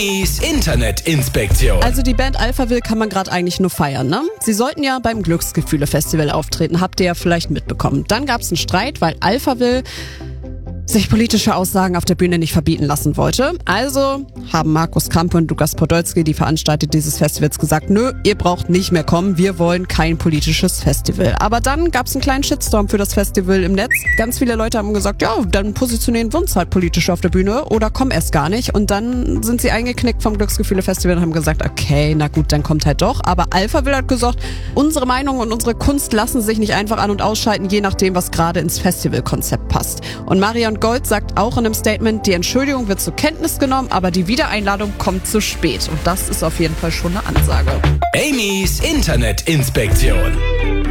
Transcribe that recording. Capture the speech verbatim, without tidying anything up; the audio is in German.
Amy's Internetinspektion. Also die Band Alphaville kann man gerade eigentlich nur feiern, ne? Sie sollten ja beim Glücksgefühle-Festival auftreten, habt ihr ja vielleicht mitbekommen. Dann gab's einen Streit, weil Alphaville sich politische Aussagen auf der Bühne nicht verbieten lassen wollte. Also haben Markus Kampe und Lukas Podolski, die Veranstalter dieses Festivals, gesagt, nö, ihr braucht nicht mehr kommen, wir wollen kein politisches Festival. Aber dann gab es einen kleinen Shitstorm für das Festival im Netz. Ganz viele Leute haben gesagt, ja, dann positionieren wir uns halt politisch auf der Bühne oder kommen erst gar nicht. Und dann sind sie eingeknickt vom Glücksgefühle-Festival und haben gesagt, okay, na gut, dann kommt halt doch. Aber Alphaville hat gesagt, unsere Meinung und unsere Kunst lassen sich nicht einfach an- und ausschalten, je nachdem, was gerade ins Festivalkonzept passt. Und Marion Gold sagt auch in einem Statement, die Entschuldigung wird zur Kenntnis genommen, aber die Wiedereinladung kommt zu spät. Und das ist auf jeden Fall schon eine Ansage. Amy's Internetinspektion.